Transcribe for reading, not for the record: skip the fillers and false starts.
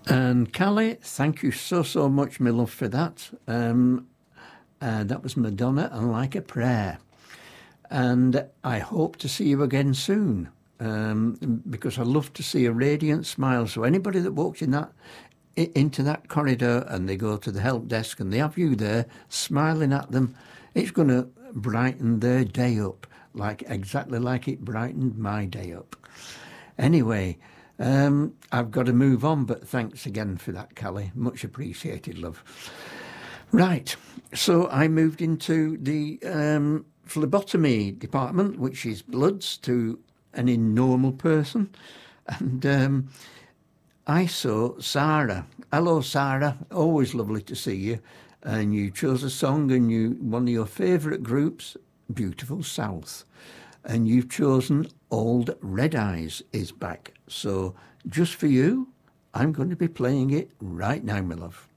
And Callie, thank you so much, my love, for that. That was Madonna and Like a Prayer. And I hope to see you again soon, because I love to see a radiant smile. So anybody that walks into that corridor and they go to the help desk and they have you there smiling at them, it's going to brighten their day up, exactly like it brightened my day up. Anyway, I've got to move on, but thanks again for that, Callie. Much appreciated, love. Right, so I moved into the phlebotomy department, which is bloods to any normal person. And I saw Sarah. Hello, Sarah. Always lovely to see you. And you chose a song, and one of your favourite groups, Beautiful South. And you've chosen Old Red Eyes is Back. So just for you, I'm going to be playing it right now, my love.